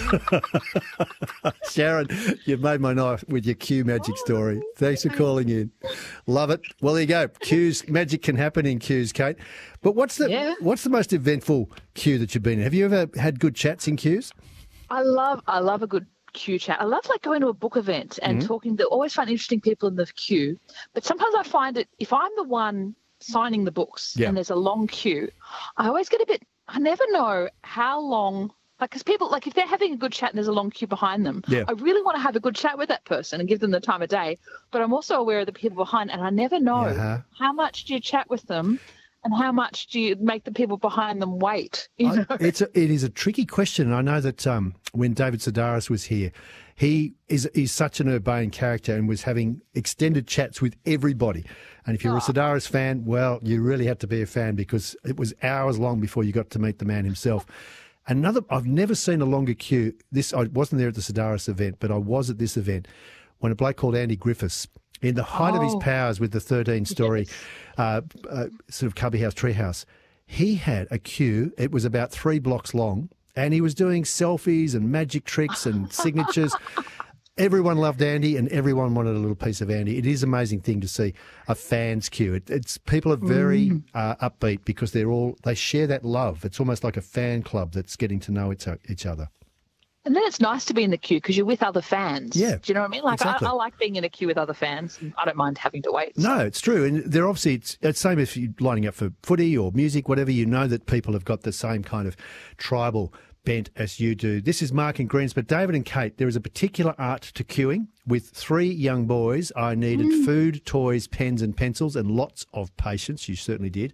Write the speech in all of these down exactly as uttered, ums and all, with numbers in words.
Sharon, you've made my night with your Q magic story. Thanks for calling in. Love it. Well, there you go. Q's magic can happen in Q's, Kate. But what's the Yeah. what's the most eventful Q that you've been in? Have you ever had good chats in Q's? I love I love a good queue chat. I love like going to a book event and Mm-hmm. talking to always find interesting people in the queue. But sometimes I find it if I'm the one signing the books Yeah. and there's a long queue, I always get a bit I never know how long like because people like if they're having a good chat and there's a long queue behind them, Yeah. I really want to have a good chat with that person and give them the time of day. But I'm also aware of the people behind and I never know Uh-huh. how much do you chat with them and how much do you make the people behind them wait? You know? I, it's a, it is a tricky question. I know that um, when David Sedaris was here, he is is such an urbane character and was having extended chats with everybody. And if you're a Sedaris fan, well, you really had to be a fan because it was hours long before you got to meet the man himself. Another, I've never seen a longer queue. This I wasn't there at the Sedaris event, but I was at this event when a bloke called Andy Griffiths, in the height of his Oh. powers with the thirteen-story Yes. uh, uh, sort of cubby house, tree house, he had a queue. It was about three blocks long, and he was doing selfies and magic tricks and signatures. Everyone loved Andy, and everyone wanted a little piece of Andy. It is an amazing thing to see a fans queue. It, it's people are very Mm. uh, upbeat because they're all they share that love. It's almost like a fan club that's getting to know each, each other. And then it's nice to be in the queue because you're with other fans. Yeah, Do you know what I mean? Like, exactly. I, I like being in a queue with other fans. And I don't mind having to wait. No, it's true. And they're obviously, it's, it's same if you're lining up for footy or music, whatever, you know that people have got the same kind of tribal bent as you do. This is Mark and Greens, but David and Kate, there is a particular art to queuing. With three young boys, I needed food, toys, pens and pencils and lots of patience. You certainly did.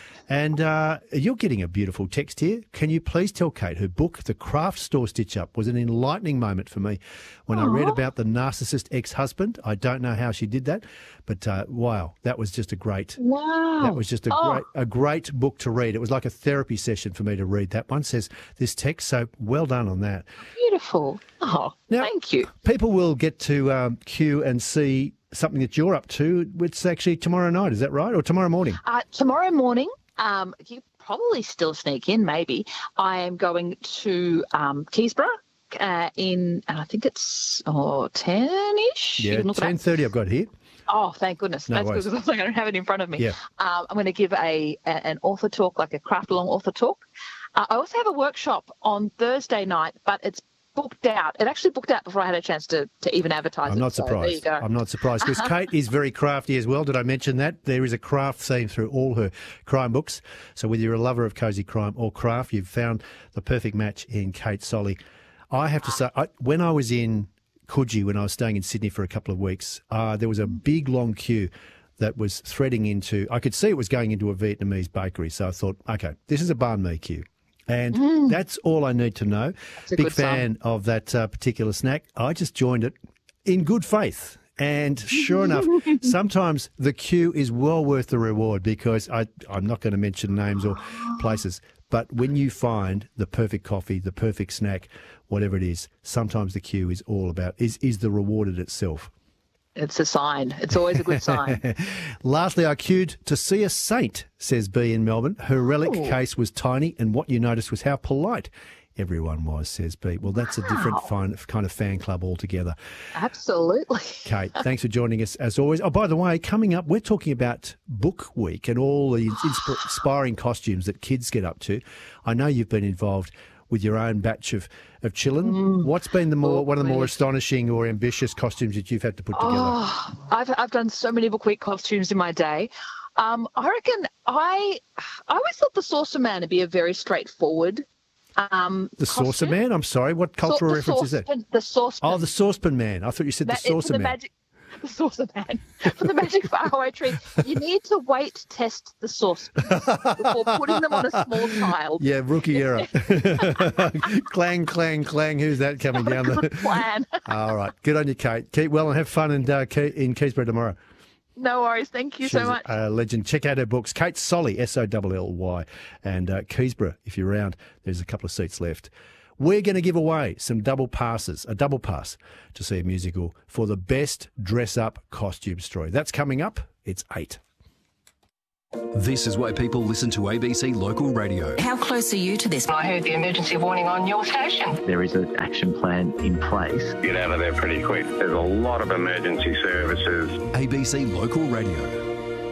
And uh, you're getting a beautiful text here. Can you please tell Kate her book, The Craft Store Stitch Up, was an enlightening moment for me when I read about the narcissist ex-husband. I don't know how she did that, but uh, wow, that was just a great, Wow. that was just a Oh. great, a great book to read. It was like a therapy session for me to read that one. Says this text, so well done on that. Beautiful. Oh, Now- thank you. People will get to um, queue and see something that you're up to. It's actually tomorrow night, is that right, or tomorrow morning? Uh, tomorrow morning, um, you probably still sneak in, maybe. I am going to um, Keysborough uh, in, and I think it's oh, ten-ish. You Yeah, can look it up. ten thirty. I've got here. Oh, thank goodness. No That's worries. good because I don't have it in front of me. Yeah. Um, I'm going to give a, a an author talk, like a craft along author talk. Uh, I also have a workshop on Thursday night, but it's booked out. It actually booked out before I had a chance to, to even advertise I'm it. not so surprised. there you go. I'm not surprised because Kate is very crafty as well. Did I mention that? There is a craft theme through all her crime books. So whether you're a lover of cosy crime or craft, you've found the perfect match in Kate Solly. I have to say, I, when I was in Coogee, when I was staying in Sydney for a couple of weeks, uh, there was a big long queue that was threading into, I could see it was going into a Vietnamese bakery. So I thought, okay, this is a banh mi queue. And that's all I need to know. a Big good sign. fan of that uh, particular snack. I just joined it in good faith. And sure enough, sometimes the queue is well worth the reward because I, I'm not going to mention names or places, but when you find the perfect coffee, the perfect snack, whatever it is, sometimes the queue is all about, is, is the reward it itself. It's a sign. It's always a good sign. Lastly, I queued to see a saint, says B in Melbourne. Her relic Ooh. case was tiny, and what you noticed was how polite everyone was, says B. Well, that's a different fine, kind of fan club altogether. Absolutely. Kate, thanks for joining us as always. Oh, by the way, coming up, we're talking about Book Week and all the insp- inspiring costumes that kids get up to. I know you've been involved with your own batch of, of chillin'. What's been the more Book one of the more Week. astonishing or ambitious costumes that you've had to put together? Oh, I've I've done so many Book Week costumes in my day. Um, I reckon I I always thought the Saucer Man would be a very straightforward. Um, The Saucer costume. Man? I'm sorry, what cultural the reference is that? saucepan- The saucepan. Oh, the Saucepan Man. I thought you said the That- for Saucer the Man. magic, the Saucer Man. For the magic faraway tree, you need to weight test the saucepans before putting them on a small child. Yeah, rookie error. Clang, clang, clang. Who's that coming down the... Good plan. All right. Good on you, Kate. Keep well and have fun in, uh, Ke- in Keysborough tomorrow. No worries. Thank you She's so much. a legend. Check out her books. Kate Solly, S O L L Y. And uh, Keysborough, if you're around, there's a couple of seats left. We're going to give away some double passes, a double pass to see a musical for the best dress-up costume story. That's coming up. It's eight. This is why people listen to A B C Local Radio. How close are you to this? I heard the emergency warning on your station. There is an action plan in place. Get out of there pretty quick. There's a lot of emergency services. A B C Local Radio.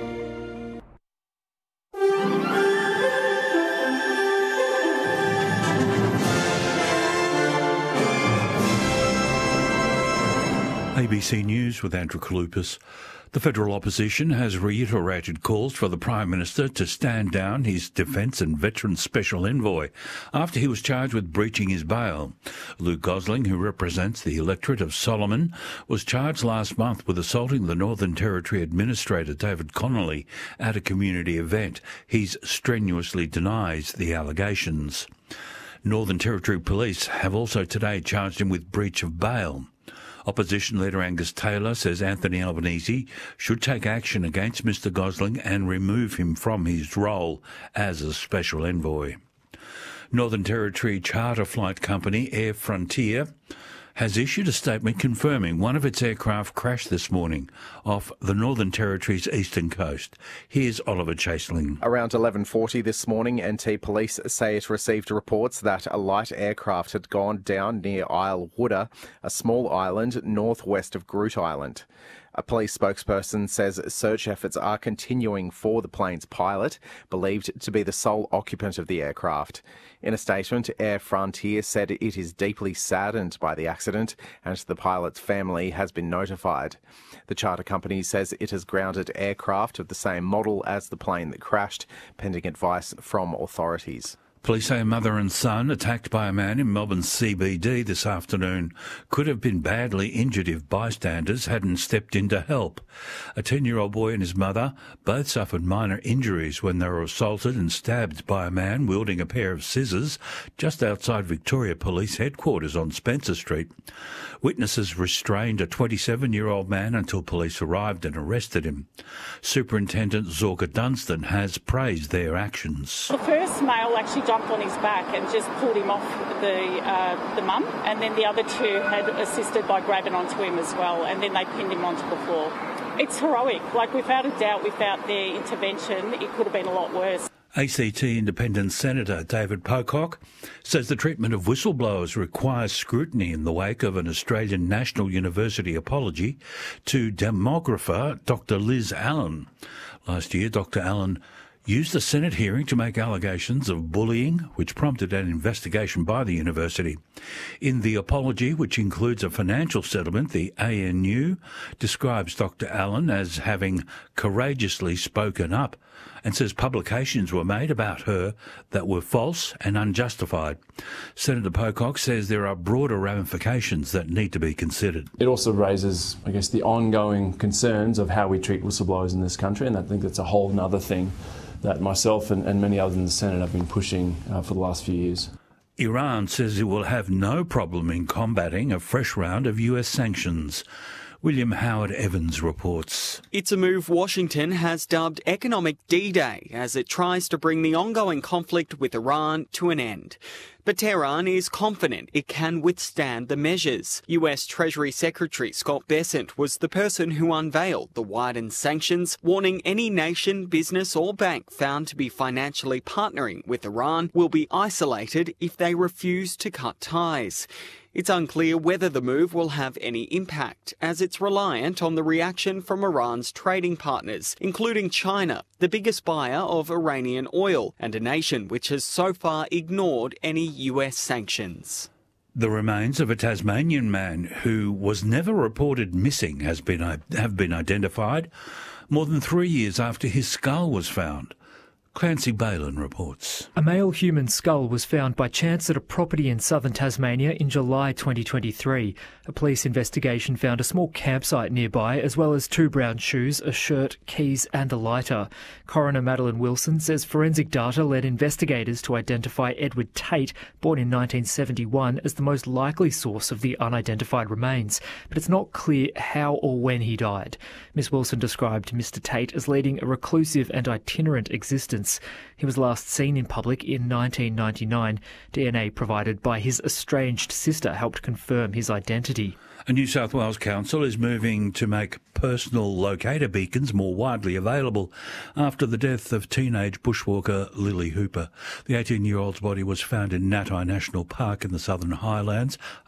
A B C News with Andrew Kalupas. The federal opposition has reiterated calls for the Prime Minister to stand down his Defence and Veterans Special Envoy after he was charged with breaching his bail. Luke Gosling, who represents the electorate of Solomon, was charged last month with assaulting the Northern Territory Administrator David Connolly at a community event. He strenuously denies the allegations. Northern Territory Police have also today charged him with breach of bail. Opposition leader Angus Taylor says Anthony Albanese should take action against Mr Gosling and remove him from his role as a special envoy. Northern Territory charter flight company Air Frontier has issued a statement confirming one of its aircraft crashed this morning off the Northern Territory's eastern coast. Here's Oliver Chaseling. Around eleven forty this morning, N T Police say it received reports that a light aircraft had gone down near Isle Wooder, a small island northwest of Groot Island. A police spokesperson says search efforts are continuing for the plane's pilot, believed to be the sole occupant of the aircraft. In a statement, Air Frontier said it is deeply saddened by the accident and the pilot's family has been notified. The charter company says it has grounded aircraft of the same model as the plane that crashed, pending advice from authorities. Police say a mother and son attacked by a man in Melbourne's C B D this afternoon could have been badly injured if bystanders hadn't stepped in to help. A ten-year-old boy and his mother both suffered minor injuries when they were assaulted and stabbed by a man wielding a pair of scissors just outside Victoria Police Headquarters on Spencer Street. Witnesses restrained a twenty-seven-year-old man until police arrived and arrested him. Superintendent Zorka Dunstan has praised their actions. The first male actually jumped on his back and just pulled him off the uh, the mum, and then the other two had assisted by grabbing onto him as well, and then they pinned him onto the floor. It's heroic. Like, without a doubt, without their intervention, it could have been a lot worse. A C T Independent Senator David Pocock says the treatment of whistleblowers requires scrutiny in the wake of an Australian National University apology to demographer Doctor Liz Allen. Last year, Doctor Allen used the Senate hearing to make allegations of bullying, which prompted an investigation by the university. In the apology, which includes a financial settlement, the A N U describes Doctor Allen as having courageously spoken up and says publications were made about her that were false and unjustified. Senator Pocock says there are broader ramifications that need to be considered. It also raises, I guess, the ongoing concerns of how we treat whistleblowers in this country, and I think that's a whole other thing that myself and, and many others in the Senate have been pushing uh, for the last few years. Iran says it will have no problem in combating a fresh round of U S sanctions. William Howard Evans reports. It's a move Washington has dubbed Economic D-Day as it tries to bring the ongoing conflict with Iran to an end. But Tehran is confident it can withstand the measures. U S Treasury Secretary Scott Bessent was the person who unveiled the widened sanctions, warning any nation, business or bank found to be financially partnering with Iran will be isolated if they refuse to cut ties. It's unclear whether the move will have any impact, as it's reliant on the reaction from Iran's trading partners, including China, the biggest buyer of Iranian oil, and a nation which has so far ignored any U S sanctions. The remains of a Tasmanian man who was never reported missing has been have been identified more than three years after his skull was found. Clancy Balin reports. A male human skull was found by chance at a property in southern Tasmania in July twenty twenty-three. A police investigation found a small campsite nearby, as well as two brown shoes, a shirt, keys and a lighter. Coroner Madeline Wilson says forensic data led investigators to identify Edward Tate, born in nineteen seventy-one, as the most likely source of the unidentified remains, but it's not clear how or when he died. Miss Wilson described Mister Tate as leading a reclusive and itinerant existence months. He was last seen in public in nineteen ninety-nine. D N A provided by his estranged sister helped confirm his identity. A New South Wales council is moving to make personal locator beacons more widely available after the death of teenage bushwalker Lily Hooper. The eighteen-year-old's body was found in Natai National Park in the Southern Highlands